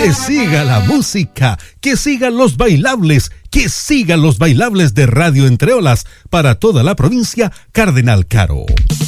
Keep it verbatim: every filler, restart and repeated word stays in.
Que siga la música, que sigan los bailables, que sigan los bailables de Radio Entre Olas para toda la provincia Cardenal Caro.